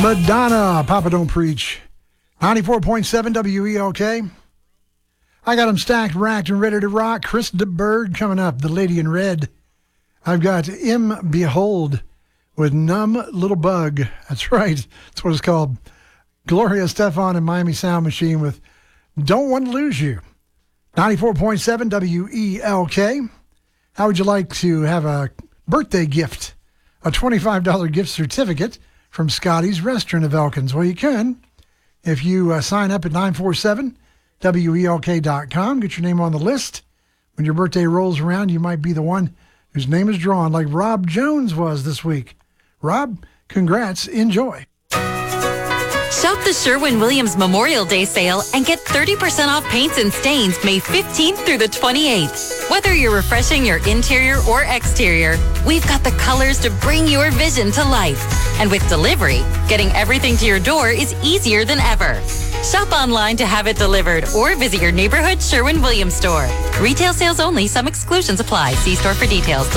Madonna, Papa Don't Preach. 94.7 WELK. I got them stacked, racked, and ready to rock. Chris DeBerg coming up, the lady in red. I've got M. Behold with Numb Little Bug. That's right. That's what it's called. Gloria Estefan and Miami Sound Machine with Don't Want to Lose You. 94.7 WELK. How would you like to have a birthday gift? A $25 gift certificate from Scotty's Restaurant of Elkins. Well, you can if you sign up at 947WELK.com. Get your name on the list. When your birthday rolls around, you might be the one whose name is drawn, like Rob Jones was this week. Rob, congrats. Enjoy. Shop the Sherwin-Williams Memorial Day sale and get 30% off paints and stains May 15th through the 28th. Whether you're refreshing your interior or exterior, we've got the colors to bring your vision to life. And with delivery, getting everything to your door is easier than ever. Shop online to have it delivered or visit your neighborhood Sherwin-Williams store. Retail sales only. Some exclusions apply. See store for details.